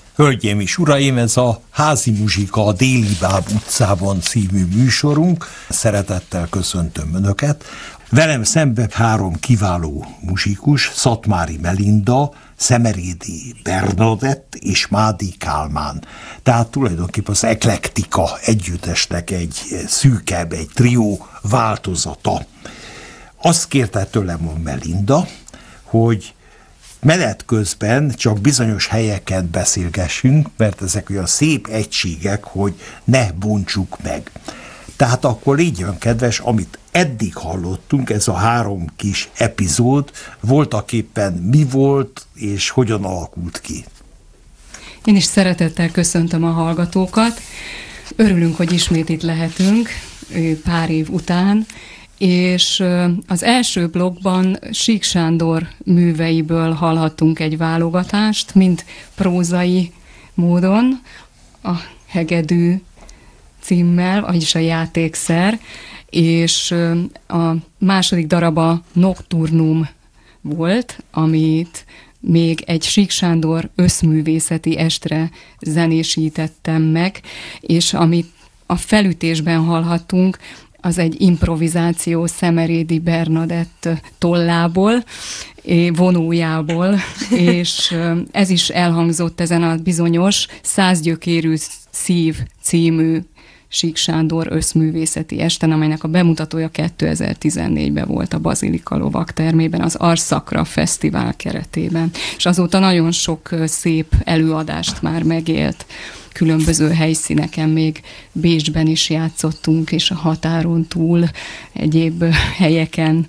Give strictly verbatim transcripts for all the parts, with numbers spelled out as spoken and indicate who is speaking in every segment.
Speaker 1: Hölgyeim és uraim, ez a Házi Muzsika a Déli Báb utcában című műsorunk. Szeretettel köszöntöm Önöket. Velem szembe három kiváló muzsikus, Szatmári Melinda, Szemerédi Bernadett és Mádi Kálmán. Tehát tulajdonképpen az eklektika együttesnek egy szűkebb, egy trió változata. Azt kérte tőlem a Melinda, hogy menet közben csak bizonyos helyeken beszélgessünk, mert ezek olyan szép egységek, hogy ne bontsuk meg. Tehát akkor légy kedves, amit eddig hallottunk, ez a három kis epizód, voltaképpen mi volt és hogyan alakult ki?
Speaker 2: Én is szeretettel köszöntöm a hallgatókat. Örülünk, hogy ismét itt lehetünk pár év után, és az első blogban Sík Sándor műveiből hallhattunk egy válogatást, mind prózai módon, a Hegedű címmel, vagyis a játékszer, és a második darab a Nocturnum volt, amit még egy Sík Sándor összművészeti estre zenésítettem meg, és amit a felütésben hallhattunk, az egy improvizáció Szemerédi Bernadett tollából, vonójából, és ez is elhangzott ezen a bizonyos Százgyökérű szív című Sík Sándor összművészeti esten, amelynek a bemutatója kétezer-tizennégyben volt a Bazilika Lovagtermében, az Arszakra Fesztivál keretében. És azóta nagyon sok szép előadást már megélt. Különböző helyszíneken, még Bécsben is játszottunk, és a határon túl egyéb helyeken.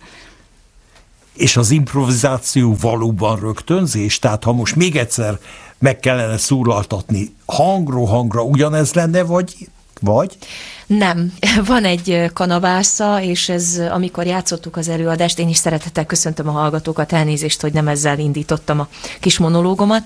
Speaker 1: És az improvizáció valóban rögtönzés? Tehát ha most még egyszer meg kellene szólaltatni, hangról hangra ugyanez lenne, vagy... vagy?
Speaker 3: Nem. Van egy kanavásza, és ez, amikor játszottuk az előadást, én is szeretettel köszöntöm a hallgatókat, elnézést, hogy nem ezzel indítottam a kis monológomat.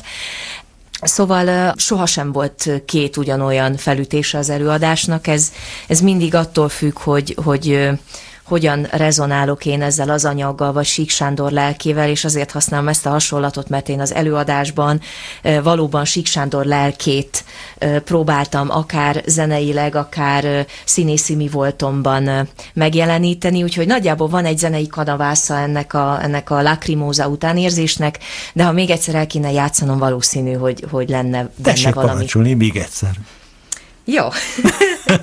Speaker 3: Szóval sohasem volt két ugyanolyan felütése az előadásnak, ez, ez mindig attól függ, hogy, hogy hogyan rezonálok én ezzel az anyaggal, vagy Sík Sándor lelkével, és azért használom ezt a hasonlatot, mert én az előadásban valóban Sík Sándor lelkét próbáltam akár zeneileg, akár színészi mi voltomban megjeleníteni, úgyhogy nagyjából van egy zenei kanavásza ennek a, ennek a lakrimóza utánérzésnek, de ha még egyszer el kéne játszanom, valószínű, hogy, hogy lenne benne
Speaker 1: Tessék
Speaker 3: valami.
Speaker 1: parancsolni még egyszer.
Speaker 3: Jó.